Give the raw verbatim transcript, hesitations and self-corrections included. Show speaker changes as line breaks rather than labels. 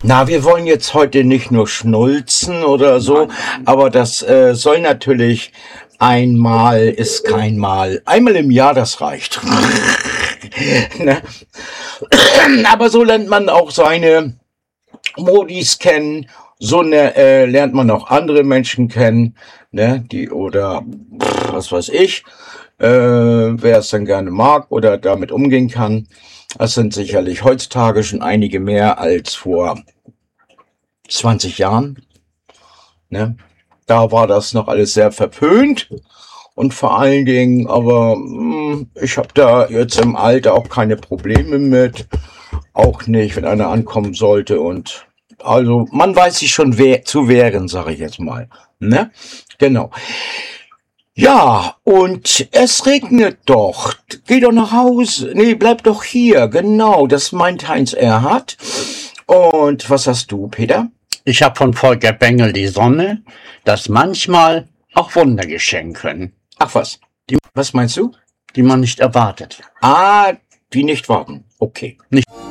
Na, wir wollen jetzt heute nicht nur schnulzen oder so, aber das äh, soll natürlich einmal ist kein Mal. Einmal im Jahr, das reicht. Ne? Aber so lernt man auch seine Modis kennen. So ne, äh, lernt man auch andere Menschen kennen, ne, die oder pff, was weiß ich, äh, wer es dann gerne mag oder damit umgehen kann. Das sind sicherlich heutzutage schon einige mehr als vor zwanzig Jahren. Ne? Da war das noch alles sehr verpönt und vor allen Dingen, aber mh, ich habe da jetzt im Alter auch keine Probleme mit, auch nicht, wenn einer ankommen sollte und also man weiß sich schon wehr, zu wehren, sage ich jetzt mal. Ne? Genau. Ja, und es regnet doch. Geh doch nach Hause. Nee, bleib doch hier. Genau, das meint Heinz Erhardt. Und was hast du, Peter?
Ich habe von Volker Bengel die Sonne, dass manchmal auch Wunder geschehen können,
Ach was.
Die-
Was meinst du?
die man nicht erwartet.
Ah, die nicht warten. Okay.
Nicht